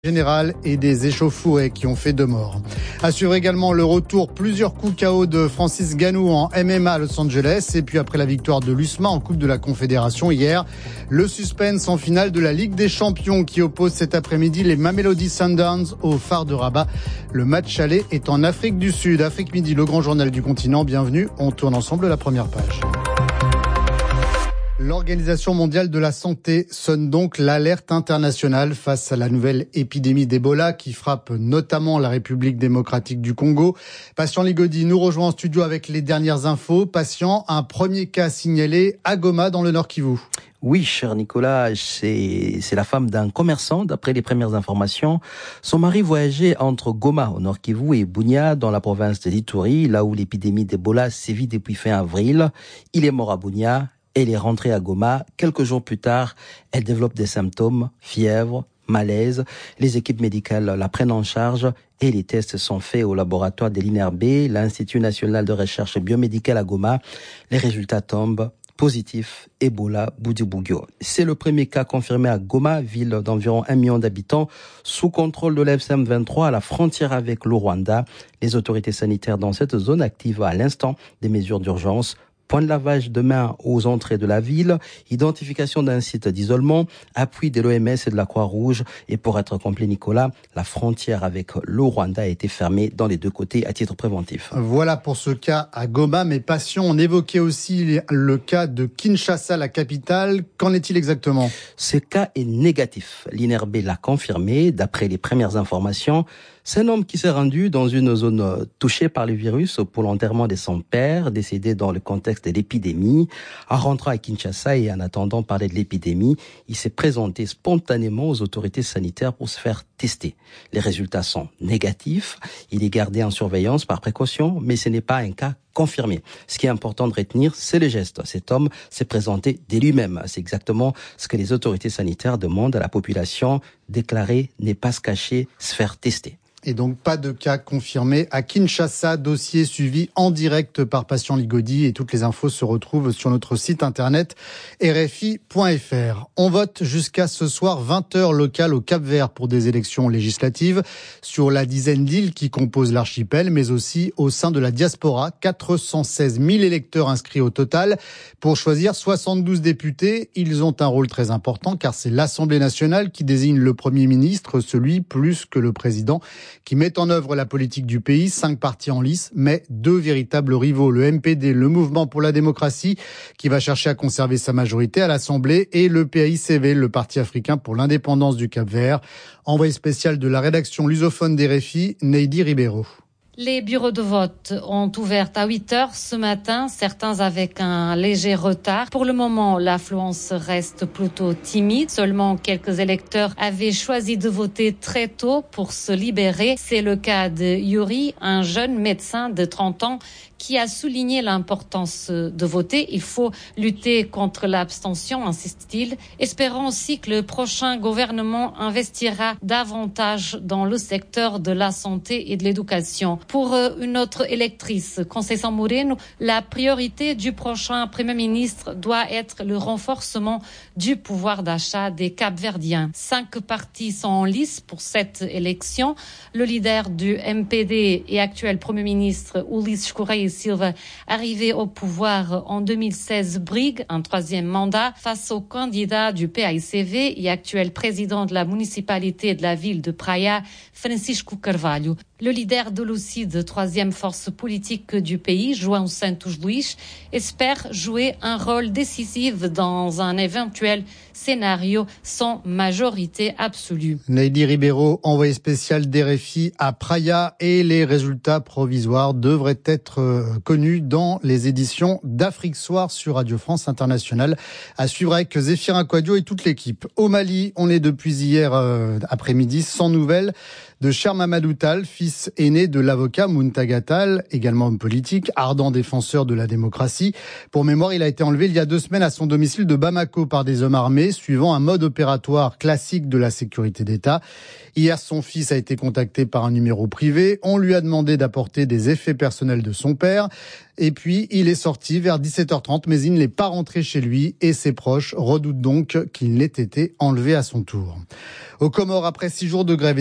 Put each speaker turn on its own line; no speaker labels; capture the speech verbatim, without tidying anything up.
Général et des échauffourées qui ont fait deux morts. Assure également le retour plusieurs coups K O de Francis Ngannou en M M A à Los Angeles. Et puis après la victoire de l'U S M A en Coupe de la Confédération hier, le suspense en finale de la Ligue des Champions qui oppose cet après-midi les Mamelody Sundowns au Phare de Rabat. Le match aller est en Afrique du Sud. Afrique Midi, le grand journal du continent. Bienvenue, on tourne ensemble la première page. L'Organisation mondiale de la santé sonne donc l'alerte internationale face à la nouvelle épidémie d'Ebola qui frappe notamment la République démocratique du Congo. Patient Ligodi nous rejoint en studio avec les dernières infos. Patient, un premier cas signalé à Goma dans le Nord Kivu.
Oui, cher Nicolas, c'est, c'est la femme d'un commerçant, d'après les premières informations. Son mari voyageait entre Goma, au Nord Kivu, et Bunia, dans la province de l'Ituri, là où l'épidémie d'Ebola sévit depuis fin avril. Il est mort à Bunia. Elle est rentrée à Goma. Quelques jours plus tard, elle développe des symptômes, fièvre, malaise. Les équipes médicales la prennent en charge et les tests sont faits au laboratoire de l'I N R B, l'Institut national de recherche biomédicale à Goma. Les résultats tombent positifs, Ebola Bundibugyo. C'est le premier cas confirmé à Goma, ville d'environ un million d'habitants, sous contrôle de l'F C M vingt-trois à la frontière avec le Rwanda. Les autorités sanitaires dans cette zone activent à l'instant des mesures d'urgence. Point de lavage de mains aux entrées de la ville, identification d'un site d'isolement, appui de l'O M S et de la Croix-Rouge. Et pour être complet, Nicolas, la frontière avec le Rwanda a été fermée dans les deux côtés à titre préventif.
Voilà pour ce cas à Goma. Mais passions, on évoquait aussi le cas de Kinshasa, la capitale. Qu'en est-il exactement ?
Ce cas est négatif. L'I N R B l'a confirmé, d'après les premières informations. C'est un homme qui s'est rendu dans une zone touchée par le virus pour l'enterrement de son père, décédé dans le contexte de l'épidémie. En rentrant à Kinshasa et en attendant parler de l'épidémie, il s'est présenté spontanément aux autorités sanitaires pour se faire tester. Les résultats sont négatifs. Il est gardé en surveillance par précaution, mais ce n'est pas un cas confirmé. Ce qui est important de retenir, c'est le geste. Cet homme s'est présenté de lui-même. C'est exactement ce que les autorités sanitaires demandent à la population. Déclarer, ne pas se cacher, se faire tester.
Et donc pas de cas confirmés à Kinshasa, dossier suivi en direct par Patient Ligodi et toutes les infos se retrouvent sur notre site internet R F I point F R. On vote jusqu'à ce soir vingt heures locales au Cap-Vert pour des élections législatives sur la dizaine d'îles qui composent l'archipel, mais aussi au sein de la diaspora, quatre cent seize mille électeurs inscrits au total pour choisir soixante-douze députés. Ils ont un rôle très important car c'est l'Assemblée nationale qui désigne le Premier ministre, celui plus que le président, qui met en œuvre la politique du pays. Cinq partis en lice, mais deux véritables rivaux. Le M P D, le Mouvement pour la démocratie, qui va chercher à conserver sa majorité à l'Assemblée, et le P A I C V, le Parti africain pour l'indépendance du Cap-Vert. Envoyé spécial de la rédaction lusophone d'R F I, Neidi Ribeiro.
Les bureaux de vote ont ouvert à huit heures ce matin, certains avec un léger retard. Pour le moment, l'affluence reste plutôt timide. Seulement quelques électeurs avaient choisi de voter très tôt pour se libérer. C'est le cas de Yuri, un jeune médecin de trente ans qui a souligné l'importance de voter. Il faut lutter contre l'abstention, insiste-t-il, espérant aussi que le prochain gouvernement investira davantage dans le secteur de la santé et de l'éducation. Pour une autre électrice, Conceição Moreno, la priorité du prochain Premier ministre doit être le renforcement du pouvoir d'achat des Cap-Verdiens. Cinq partis sont en lice pour cette élection. Le leader du M P D et actuel Premier ministre, Ulisses Correia Silva, arrivé au pouvoir en deux mille seize, brigue un troisième mandat face au candidat du P A I C V et actuel président de la municipalité de la ville de Praia, Francisco Carvalho. Le leader de l'U-C I D, troisième force politique du pays, João Santos Luís, espère jouer un rôle décisif dans un éventuel scénario sans majorité absolue.
Neidi Ribeiro, envoyé spécial d'R F I à Praia, et les résultats provisoires devraient être connus dans les éditions d'Afrique Soir sur Radio France Internationale. À suivre avec Zéphirin Quadio et toute l'équipe. Au Mali, on est depuis hier euh, après-midi sans nouvelles de Cher Mamadou Tall, fils aîné de l'avocat Muntaga Tall, également homme politique, ardent défenseur de la démocratie. Pour mémoire, il a été enlevé il y a deux semaines à son domicile de Bamako par des hommes armés, suivant un mode opératoire classique de la sécurité d'État. Hier, son fils a été contacté par un numéro privé. On lui a demandé d'apporter des effets personnels de son père. Et puis, il est sorti vers dix-sept heures trente, mais il n'est pas rentré chez lui et ses proches redoutent donc qu'il n'ait été enlevé à son tour. Aux Comores, après six jours de grève